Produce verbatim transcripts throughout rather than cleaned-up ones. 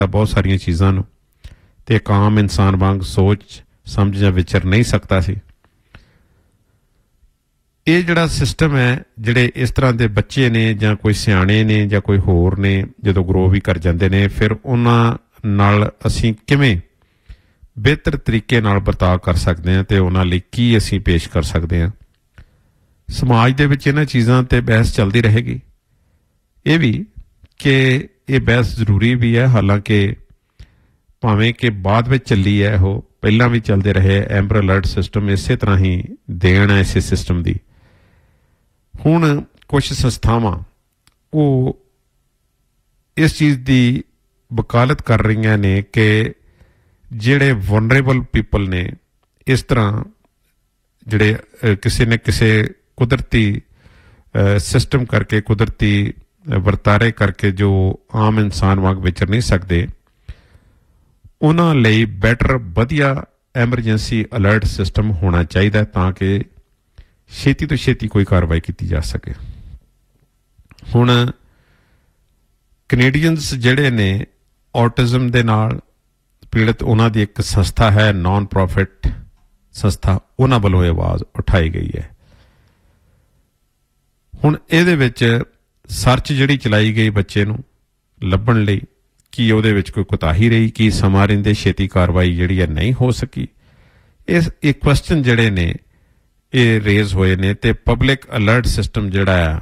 ਬਹੁਤ ਸਾਰੀਆਂ ਚੀਜ਼ਾਂ ਨੂੰ, ਤੇ ਇੱਕ ਆਮ ਇਨਸਾਨ ਵਾਂਗ ਸੋਚ ਸਮਝ ਜਾਂ ਵਿਚਰ ਨਹੀਂ ਸਕਦਾ ਸੀ। ਇਹ ਜਿਹੜਾ ਸਿਸਟਮ ਹੈ, ਜਿਹੜੇ ਇਸ ਤਰ੍ਹਾਂ ਦੇ ਬੱਚੇ ਨੇ ਜਾਂ ਕੋਈ ਸਿਆਣੇ ਨੇ ਜਾਂ ਕੋਈ ਹੋਰ ਨੇ, ਜਦੋਂ ਗਰੋ ਵੀ ਕਰ ਜਾਂਦੇ ਨੇ, ਫਿਰ ਉਹਨਾਂ ਨਾਲ ਅਸੀਂ ਕਿਵੇਂ ਬਿਹਤਰ ਤਰੀਕੇ ਨਾਲ ਵਰਤਾਅ ਕਰ ਸਕਦੇ ਹਾਂ ਤੇ ਉਹਨਾਂ ਲਈ ਕੀ ਅਸੀਂ ਪੇਸ਼ ਕਰ ਸਕਦੇ ਹਾਂ। ਸਮਾਜ ਦੇ ਵਿੱਚ ਇਹਨਾਂ ਚੀਜ਼ਾਂ 'ਤੇ ਬਹਿਸ ਚੱਲਦੀ ਰਹੇਗੀ। ਇਹ ਵੀ ਕਿ ਇਹ ਬਹਿਸ ਜ਼ਰੂਰੀ ਵੀ ਹੈ, ਹਾਲਾਂਕਿ ਭਾਵੇਂ ਕਿ ਬਾਅਦ ਵਿੱਚ ਚੱਲੀ ਹੈ, ਉਹ ਪਹਿਲਾਂ ਵੀ ਚੱਲਦੇ ਰਹੇ। ਐਂਬਰ ਅਲਰਟ ਸਿਸਟਮ ਇਸੇ ਤਰ੍ਹਾਂ ਹੀ ਦੇਣ ਹੈ ਇਸੇ ਸਿਸਟਮ ਦੀ। ਹੁਣ ਕੁਛ ਸੰਸਥਾਵਾਂ ਉਹ ਇਸ ਚੀਜ਼ ਦੀ ਵਕਾਲਤ ਕਰ ਰਹੀਆਂ ਨੇ ਕਿ ਜਿਹੜੇ ਵਨਰੇਬਲ ਪੀਪਲ ਨੇ, ਇਸ ਤਰ੍ਹਾਂ ਜਿਹੜੇ ਕਿਸੇ ਨੇ ਕਿਸੇ ਕੁਦਰਤੀ ਸਿਸਟਮ ਕਰਕੇ, ਕੁਦਰਤੀ ਵਰਤਾਰੇ ਕਰਕੇ ਜੋ ਆਮ ਇਨਸਾਨ ਵਾਂਗ ਵਿਚਰ ਨਹੀਂ ਸਕਦੇ, ਉਹਨਾਂ ਲਈ ਬੈਟਰ ਵਧੀਆ ਐਮਰਜੈਂਸੀ ਅਲਰਟ ਸਿਸਟਮ ਹੋਣਾ ਚਾਹੀਦਾ ਤਾਂ ਕਿ ਛੇਤੀ ਤੋਂ ਛੇਤੀ ਕੋਈ ਕਾਰਵਾਈ ਕੀਤੀ ਜਾ ਸਕੇ। ਹੁਣ ਕੈਨੇਡੀਅਨਸ ਜਿਹੜੇ ਨੇ ਔਟਿਜ਼ਮ ਦੇ ਨਾਲ ਪੀੜਤ, ਉਹਨਾਂ ਦੀ ਇੱਕ ਸੰਸਥਾ ਹੈ, ਨਾਨ ਪ੍ਰੋਫਿਟ ਸੰਸਥਾ, ਉਹਨਾਂ ਵੱਲੋਂ ਇਹ ਆਵਾਜ਼ ਉਠਾਈ ਗਈ ਹੈ। ਹੁਣ ਇਹਦੇ ਵਿੱਚ ਸਰਚ ਜਿਹੜੀ ਚਲਾਈ ਗਈ ਬੱਚੇ ਨੂੰ ਲੱਭਣ ਲਈ, ਕੀ ਉਹਦੇ ਵਿੱਚ ਕੋਈ ਕੁਤਾਹੀ ਰਹੀ, ਕੀ ਸਮਾਂ ਰਹਿੰਦੇ ਛੇਤੀ ਕਾਰਵਾਈ ਜਿਹੜੀ ਹੈ ਨਹੀਂ ਹੋ ਸਕੀ, ਇਸ ਇਹ ਕੁਐਸਚਨ ਜਿਹੜੇ ਨੇ ਇਹ ਰੇਜ਼ ਹੋਏ ਨੇ। ਤੇ ਪਬਲਿਕ ਅਲਰਟ ਸਿਸਟਮ ਜਿਹੜਾ ਆ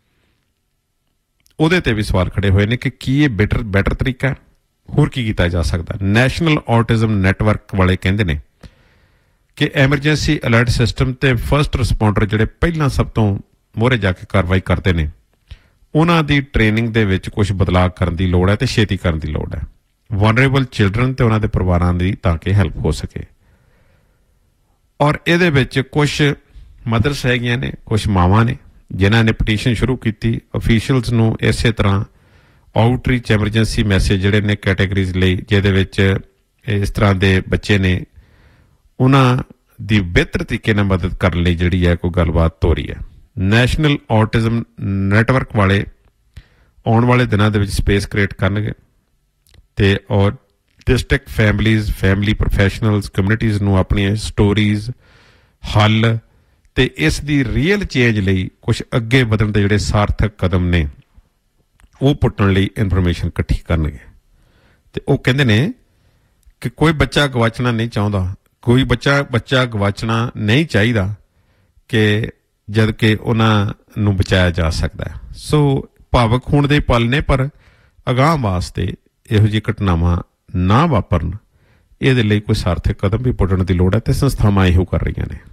ਉਹਦੇ ਤੇ ਵੀ ਸਵਾਲ ਖੜੇ ਹੋਏ ਨੇ ਕਿ ਕੀ ਇਹ ਬੈਟਰ ਬੈਟਰ ਤਰੀਕਾ, ਹੋਰ ਕੀ ਕੀਤਾ ਜਾ ਸਕਦਾ। ਨੈਸ਼ਨਲ ਔਟਿਜ਼ਮ ਨੈਟਵਰਕ ਵਾਲੇ ਕਹਿੰਦੇ ਨੇ ਕਿ ਐਮਰਜੈਂਸੀ ਅਲਰਟ ਸਿਸਟਮ ਤੇ ਫਸਟ ਰਿਸਪੌਂਡਰ ਜਿਹੜੇ ਪਹਿਲਾਂ ਸਭ ਤੋਂ ਮੋਹਰੇ ਜਾ ਕੇ ਕਾਰਵਾਈ ਕਰਦੇ ਨੇ, ਉਹਨਾਂ ਦੀ ਟ੍ਰੇਨਿੰਗ ਦੇ ਵਿੱਚ ਕੁਝ ਬਦਲਾਅ ਕਰਨ ਦੀ ਲੋੜ ਹੈ ਤੇ ਛੇਤੀ ਕਰਨ ਦੀ ਲੋੜ ਹੈ, ਵਨਰੇਬਲ ਚਿਲਡਰਨ ਤੇ ਉਹਨਾਂ ਦੇ ਪਰਿਵਾਰਾਂ ਦੀ, ਤਾਂ ਕਿ ਹੈਲਪ ਹੋ ਸਕੇ। ਔਰ ਇਹਦੇ ਵਿੱਚ ਕੁਛ ਮਦਰਸ ਹੈਗੀਆਂ ਨੇ, ਕੁਛ ਮਾਵਾਂ ਨੇ ਜਿਨ੍ਹਾਂ ਨੇ ਪਟੀਸ਼ਨ ਸ਼ੁਰੂ ਕੀਤੀ ਅਫੀਸ਼ੀਅਲਸ ਨੂੰ ਇਸੇ ਤਰ੍ਹਾਂ ਆਊਟਰੀਚ ਐਮਰਜੈਂਸੀ ਮੈਸੇਜ ਜਿਹੜੇ ਨੇ ਕੈਟੇਗਰੀਜ਼ ਲਈ, ਜਿਹਦੇ ਵਿੱਚ ਇਸ ਤਰ੍ਹਾਂ ਦੇ ਬੱਚੇ ਨੇ, ਉਹਨਾਂ ਦੀ ਬਿਹਤਰ ਤਰੀਕੇ ਨਾਲ ਮਦਦ ਕਰਨ ਲਈ ਜਿਹੜੀ ਹੈ ਕੋਈ ਗੱਲਬਾਤ ਹੋ ਰਹੀ ਹੈ। ਨੈਸ਼ਨਲ ਔਟਿਜ਼ਮ ਨੈਟਵਰਕ ਵਾਲੇ ਆਉਣ ਵਾਲੇ ਦਿਨਾਂ ਦੇ ਵਿੱਚ ਸਪੇਸ ਕ੍ਰੀਏਟ ਕਰਨਗੇ ਤੇ ਔਰ district families, family professionals, communities ਨੂੰ ਆਪਣੀਆਂ ਸਟੋਰੀਜ਼, ਹੱਲ ਤੇ ਇਸ ਦੀ ਰੀਅਲ ਚੇਂਜ ਲਈ ਕੁਛ ਅੱਗੇ ਵਧਣ ਦੇ ਜਿਹੜੇ ਸਾਰਥਕ ਕਦਮ ਨੇ ਉਹ ਪੁੱਟਣ ਲਈ ਇਨਫੋਰਮੇਸ਼ਨ ਇਕੱਠੀ ਕਰਨਗੇ। ਤੇ ਉਹ ਕਹਿੰਦੇ ਨੇ ਕਿ ਕੋਈ ਬੱਚਾ ਗਵਾਚਣਾ ਨਹੀਂ ਚਾਹੁੰਦਾ, ਕੋਈ ਬੱਚਾ ਬੱਚਾ ਗਵਾਚਣਾ ਨਹੀਂ ਚਾਹੀਦਾ ਕਿ ਜਦ ਕਿ ਉਹਨਾਂ ਨੂੰ ਬਚਾਇਆ ਜਾ ਸਕਦਾ ਹੈ। ਸੋ ਭਾਵਕ ਹੋਣ ਦੇ ਪਲ ਨੇ, ਪਰ ਅਗਾਂਹ ਵਾਸਤੇ ਇਹੋ ਜਿਹੀ ਘਟਨਾਵਾਂ ਨਾ ਵਾਪਰਨ, ਇਹਦੇ ਲਈ ਕੋਈ ਸਾਰਥਕ ਕਦਮ ਵੀ ਪੁੱਟਣ ਦੀ ਲੋੜ ਹੈ ਤੇ ਸੰਸਥਾਵਾਂ ਇਹੋ ਕਰ ਰਹੀਆਂ ਨੇ।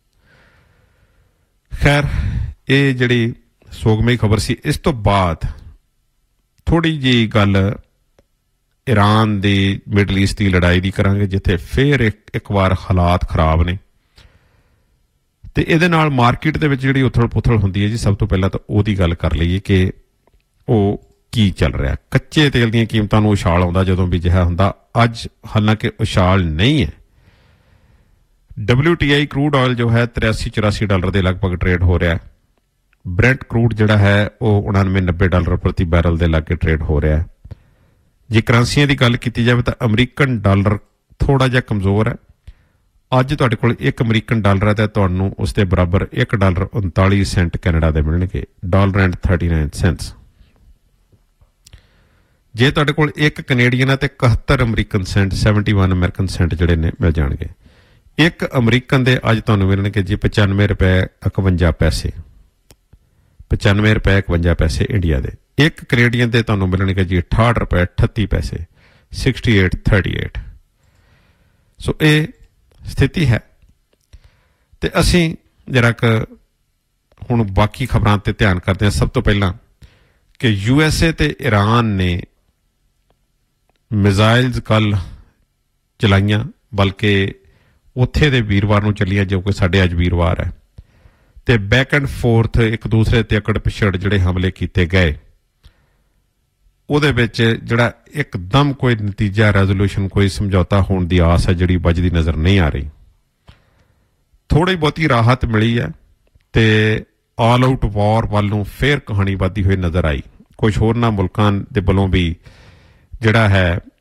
ਖੈਰ, ਇਹ ਜਿਹੜੀ ਸੋਗਮਈ ਖਬਰ ਸੀ। ਇਸ ਤੋਂ ਬਾਅਦ ਥੋੜ੍ਹੀ ਜਿਹੀ ਗੱਲ ਈਰਾਨ ਦੀ ਮਿਡਲ ਈਸਟ ਦੀ ਲੜਾਈ ਦੀ ਕਰਾਂਗੇ, ਜਿੱਥੇ ਫਿਰ ਇੱਕ ਇੱਕ ਵਾਰ ਹਾਲਾਤ ਖਰਾਬ ਨੇ ਤੇ ਇਹਦੇ ਨਾਲ ਮਾਰਕੀਟ ਦੇ ਵਿੱਚ ਜਿਹੜੀ ਉਥਲ ਪੁਥਲ ਹੁੰਦੀ ਹੈ ਜੀ, ਸਭ ਤੋਂ ਪਹਿਲਾਂ ਤਾਂ ਉਹਦੀ ਗੱਲ ਕਰ ਲਈਏ ਕਿ ਉਹ ਕੀ ਚੱਲ ਰਿਹਾ। ਕੱਚੇ ਤੇਲ ਦੀਆਂ ਕੀਮਤਾਂ ਨੂੰ ਉਛਾਲ ਆਉਂਦਾ ਜਦੋਂ ਵੀ ਜਿਹਾ ਹੁੰਦਾ। ਅੱਜ ਹਾਲਾਂਕਿ ਉਛਾਲ ਨਹੀਂ ਹੈ। W T I crude oil ਜੋ ਹੈ ਤਰਿਆਸੀ ਚੁਰਾਸੀ ਡਾਲਰ ਦੇ ਲਗਭਗ ਟਰੇਡ ਹੋ ਰਿਹਾ। ਬ੍ਰੈਂਟ ਕਰੂਡ ਜਿਹੜਾ ਹੈ ਉਹ ਉਣਾਨਵੇਂ ਨੱਬੇ ਡਾਲਰ ਪ੍ਰਤੀ ਬੈਰਲ ਦੇ ਲਾਗੇ ਟਰੇਡ ਹੋ ਰਿਹਾ। ਜੇ ਕਰੰਸੀਆਂ ਦੀ ਗੱਲ ਕੀਤੀ ਜਾਵੇ ਤਾਂ ਅਮਰੀਕਨ ਡਾਲਰ ਥੋੜ੍ਹਾ ਜਿਹਾ ਕਮਜ਼ੋਰ ਹੈ। ਅੱਜ ਤੁਹਾਡੇ ਕੋਲ ਇੱਕ ਅਮਰੀਕਨ ਡਾਲਰ ਹੈ ਤਾਂ ਤੁਹਾਨੂੰ ਉਸ ਦੇ ਬਰਾਬਰ ਇੱਕ ਡਾਲਰ ਉਨਤਾਲੀ ਸੈਂਟ ਕੈਨੇਡਾ ਦੇ ਮਿਲਣਗੇ, dollar and thirty nine cents. ਜੇ ਤੁਹਾਡੇ ਕੋਲ ਇੱਕ ਕੈਨੇਡੀਅਨ ਹੈ ਤੇ ਇਕਹੱਤਰ American Saint, seventy one American Saint ਜਿਹੜੇ ਨੇ ਮਿਲ ਜਾਣਗੇ। ਇੱਕ ਅਮਰੀਕਨ ਦੇ ਅੱਜ ਤੁਹਾਨੂੰ ਮਿਲਣਗੇ ਜੀ ਪਚਾਨਵੇਂ ਰੁਪਏ ਇਕਵੰਜਾ ਪੈਸੇ, ਪਚਾਨਵੇਂ ਰੁਪਏ ਇਕਵੰਜਾ ਪੈਸੇ ਇੰਡੀਆ ਦੇ। ਇੱਕ ਕੈਨੇਡੀਅਨ ਦੇ ਤੁਹਾਨੂੰ ਮਿਲਣਗੇ ਜੀ ਅਠਾਹਠ ਰੁਪਏ ਅਠੱਤੀ ਪੈਸੇ, ਸਿਕਸਟੀ ਏਟ ਥਰਟੀ ਏਟ। ਸੋ ਇਹ ਸਥਿਤੀ ਹੈ। ਤੇ ਅਸੀਂ ਜਰਾ ਕੁ ਹੁਣ ਬਾਕੀ ਖਬਰਾਂ ਤੇ ਧਿਆਨ ਕਰਦੇ ਹਾਂ। ਸਭ ਤੋਂ ਪਹਿਲਾਂ ਕਿ ਯੂ ਐਸ ਏ ਤੇ ਈਰਾਨ ਨੇ ਮਿਜ਼ਾਈਲਜ਼ ਕੱਲ੍ਹ ਚਲਾਈਆਂ, ਬਲਕਿ ਉੱਥੇ ਦੇ ਵੀਰਵਾਰ ਨੂੰ ਚੱਲੀਆਂ ਜੋ ਕਿ ਸਾਡੇ ਅੱਜ ਵੀਰਵਾਰ ਹੈ। ਤੇ ਬੈਕ ਐਂਡ ਫੋਰਥ ਇੱਕ ਦੂਸਰੇ ਤੇ ਅਕੜ ਪਿਛੜ ਜਿਹੜੇ ਹਮਲੇ ਕੀਤੇ ਗਏ, ਉਹਦੇ ਵਿੱਚ ਜਿਹੜਾ ਇੱਕਦਮ ਕੋਈ ਨਤੀਜਾ, ਰੈਜ਼ੋਲੂਸ਼ਨ, ਕੋਈ ਸਮਝੌਤਾ ਹੋਣ ਦੀ ਆਸ ਹੈ ਜਿਹੜੀ ਵੱਜਦੀ ਨਜ਼ਰ ਨਹੀਂ ਆ ਰਹੀ। ਥੋੜ੍ਹੀ ਬਹੁਤੀ ਰਾਹਤ ਮਿਲੀ ਹੈ ਤੇ ਆਲ ਆਊਟ ਵਾਰ ਵੱਲ ਨੂੰ ਫਿਰ ਕਹਾਣੀ ਵੱਧਦੀ ਹੋਈ ਨਜ਼ਰ ਆਈ। ਕੁਛ ਹੋਰਨਾਂ ਮੁਲਕਾਂ ਦੇ ਵੱਲੋਂ ਵੀ ਜਿਹੜਾ ਹੈ